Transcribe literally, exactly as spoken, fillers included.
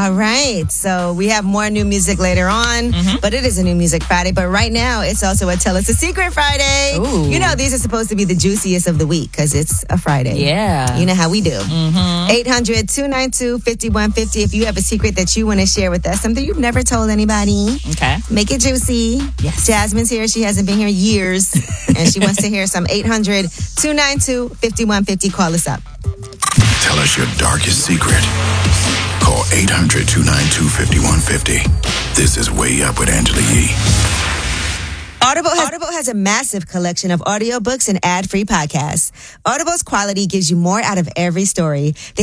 All right. So we have more new music later on, mm-hmm. but it is a new music Friday. But right now, it's also a Tell Us a Secret Friday. Ooh. You know, these are supposed to be the juiciest of the week because it's a Friday. Yeah. You know how we do. Mm-hmm. eight hundred, two nine two, five one five zero if you have a secret that you want to share with us, something you've never told anybody. Okay. Make it juicy. Yes. Jasmine's here. She hasn't been here years, and she wants to hear some. eight hundred, two nine two, five one five zero. Call us up. Tell us your darkest secret. Call eight hundred, two nine two, five one five zero. This is Way Up with Angela Yee. Audible has, Audible has a massive collection of audiobooks and ad-free podcasts. Audible's quality gives you more out of every story. They